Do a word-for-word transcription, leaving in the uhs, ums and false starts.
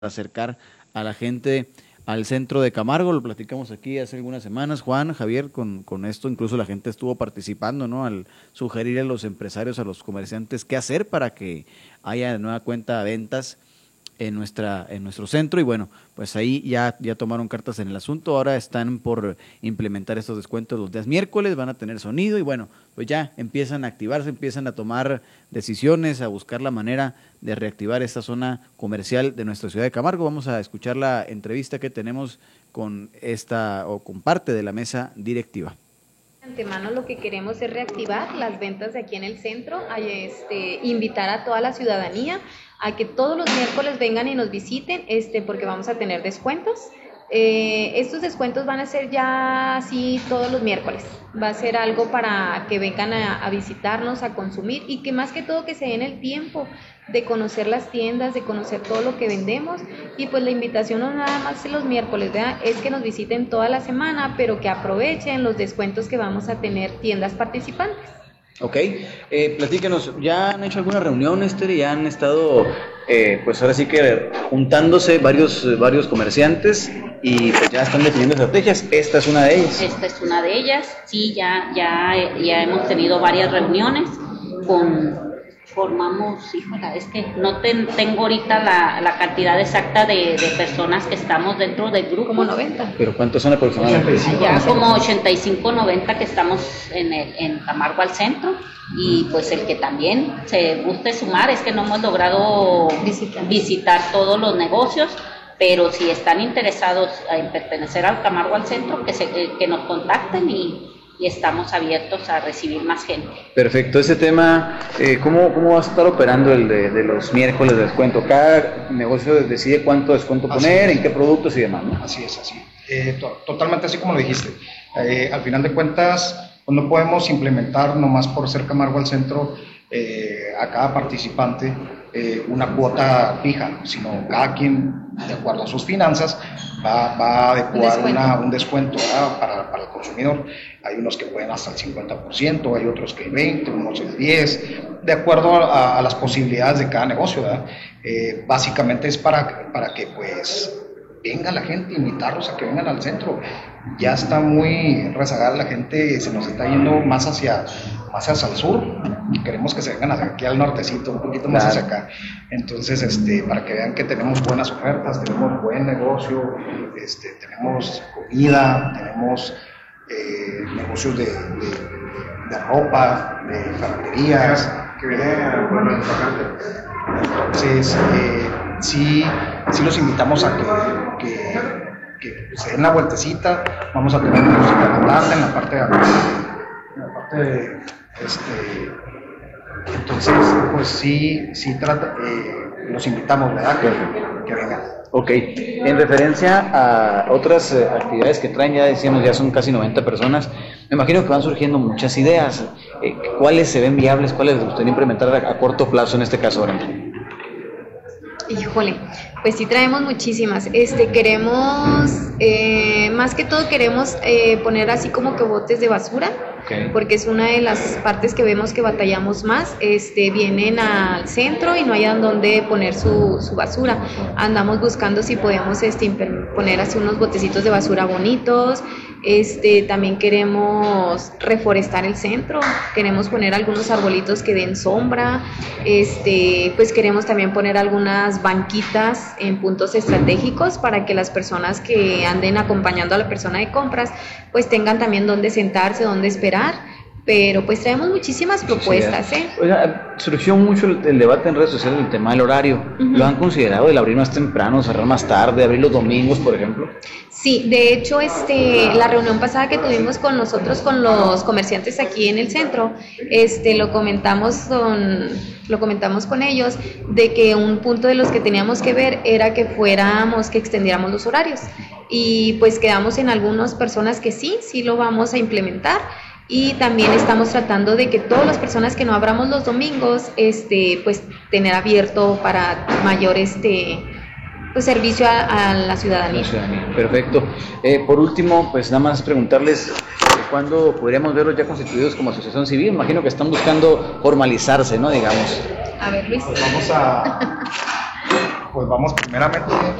acercar a la gente al centro de Camargo. Lo platicamos aquí hace algunas semanas, Juan, Javier, con, con esto incluso la gente estuvo participando, ¿no? Al sugerir a los empresarios, a los comerciantes qué hacer para que haya de nueva cuenta ventas en nuestra en nuestro centro, y bueno, pues ahí ya, ya tomaron cartas en el asunto. Ahora están por implementar estos descuentos los días miércoles, van a tener sonido y bueno, pues ya empiezan a activarse, empiezan a tomar decisiones, a buscar la manera de reactivar esta zona comercial de nuestra ciudad de Camargo. Vamos a escuchar la entrevista que tenemos con esta o con parte de la mesa directiva. De antemano lo que queremos es reactivar las ventas de aquí en el centro, a este, invitar a toda la ciudadanía a que todos los miércoles vengan y nos visiten, este, porque vamos a tener descuentos. Eh, estos descuentos van a ser ya así todos los miércoles. Va a ser algo para que vengan a, a visitarnos, a consumir, y que más que todo que se den el tiempo de conocer las tiendas, de conocer todo lo que vendemos. Y pues la invitación no nada más los miércoles, ¿verdad? Es que nos visiten toda la semana, pero que aprovechen los descuentos que vamos a tener tiendas participantes. Ok, eh, platíquenos, ¿ya han hecho alguna reunión, Esther? ¿Ya han estado, eh, pues ahora sí que juntándose varios, varios comerciantes y pues ya están definiendo estrategias? ¿Esta es una de ellas? Esta es una de ellas, sí, ya, ya, ya hemos tenido varias reuniones con... Formamos, híjola, es que no ten, tengo ahorita la, la cantidad exacta de, de personas que estamos dentro del grupo. Como noventa. ¿Pero cuántos son aproximadamente? Ya como ochenta y cinco, noventa que estamos en, el, en Camargo al centro, y pues el que también se guste sumar, es que no hemos logrado visitar, visitar todos los negocios, pero si están interesados en pertenecer al Camargo al centro, que, se, que nos contacten y... y estamos abiertos a recibir más gente. Perfecto. Ese tema, eh, ¿cómo, ¿cómo va a estar operando el de, de los miércoles de descuento? Cada negocio decide cuánto descuento poner, en qué productos y demás, ¿no? Así es, así. Eh, to totalmente así como lo dijiste. Eh, al final de cuentas, pues no podemos implementar nomás por ser Camargo al centro eh, a cada participante eh, una cuota fija, sino cada quien, de acuerdo a sus finanzas, va, va a adecuar un, una, un descuento para, para el consumidor. Hay unos que pueden hasta el cincuenta por ciento, hay otros que el veinte por ciento, unos el diez por ciento, de acuerdo a, a las posibilidades de cada negocio, ¿verdad? Eh, básicamente es para, para que pues venga la gente, invitarlos a que vengan al centro. Ya está muy rezagada la gente, se nos está yendo más hacia, más hacia el sur, queremos que se vengan hacia aquí al nortecito, un poquito más hacia acá. Entonces, este, para que vean que tenemos buenas ofertas, tenemos buen negocio, este, tenemos comida, tenemos eh, negocios de, de, de ropa, de ferreterías. Que viene bueno, entonces, eh, sí, sí los invitamos a que, que, que se den la vueltecita. Vamos a tener música en la tarde, en la parte de atrás, en la parte de, este, entonces, pues sí, sí trata, eh, los invitamos, ¿verdad? Que, que vengan. Ok, en referencia a otras eh, actividades que traen, ya decíamos, ya son casi noventa personas, me imagino que van surgiendo muchas ideas. Eh, ¿Cuáles se ven viables? ¿Cuáles les gustaría implementar a, a corto plazo en este caso, Brenda? Híjole, pues sí traemos muchísimas. Este, queremos, eh, más que todo queremos eh, poner así como que botes de basura, okay, porque es una de las partes que vemos que batallamos más. Este, vienen al centro y no hayan donde poner su, su basura. Andamos buscando si podemos este, poner así unos botecitos de basura bonitos. Este, también queremos reforestar el centro, queremos poner algunos arbolitos que den sombra, este, pues queremos también poner algunas banquitas en puntos estratégicos para que las personas que anden acompañando a la persona de compras pues tengan también dónde sentarse, dónde esperar. Pero pues traemos muchísimas propuestas, ¿eh? Oiga, surgió mucho el, el debate en redes sociales del tema del horario. Uh-huh. ¿Lo han considerado, el abrir más temprano, cerrar más tarde, abrir los domingos, por ejemplo? Sí, de hecho, este, la reunión pasada que tuvimos con nosotros, con los comerciantes aquí en el centro, este, lo comentamos con, lo comentamos con ellos, de que un punto de los que teníamos que ver era que fuéramos, que extendiéramos los horarios. Y pues quedamos en algunas personas que sí, sí lo vamos a implementar. Y también estamos tratando de que todas las personas que no abramos los domingos, este, pues tener abierto para mayor este, pues, servicio a, a la ciudadanía. La ciudadanía. Perfecto. Eh, por último, pues nada más preguntarles cuándo podríamos verlos ya constituidos como asociación civil. Imagino que están buscando formalizarse, ¿no? Digamos. A ver, Luis. Pues vamos a pues vamos primeramente